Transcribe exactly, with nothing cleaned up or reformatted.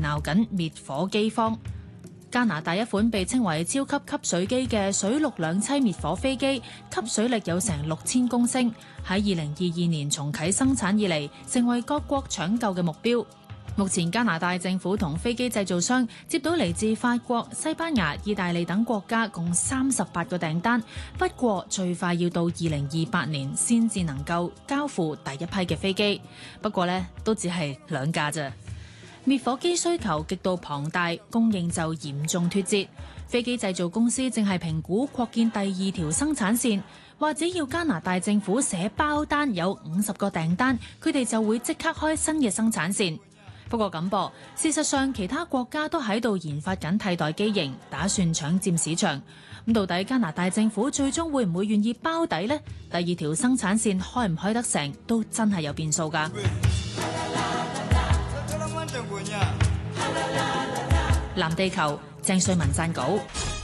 鬧緊滅火機荒。加拿大一款被稱為超級吸水機嘅水陸兩棲滅火飛機，吸水力有成六千公升，喺二零二二年重啟生產以嚟，成為各國搶救嘅目標。目前加拿大政府同飛機製造商接到嚟自法國、西班牙、意大利等國家共三十八個訂單，不過最快要到二零二八年先至能夠交付第一批嘅飛機。不過呢，都只係兩架啫。滅火機需求極度龐大，供應就嚴重脫節。飛機製造公司正係評估擴建第二條生產線，或者要加拿大政府寫包單有五十個訂單，佢哋就會即刻開新嘅生產線。不過咁噃，事實上其他國家都喺度研發緊替代機型，打算搶佔市場。咁到底加拿大政府最終會唔會願意包底呢？第二條生產線開唔開得成，都真係有變數㗎。藍地球，鄭瑞文撰稿。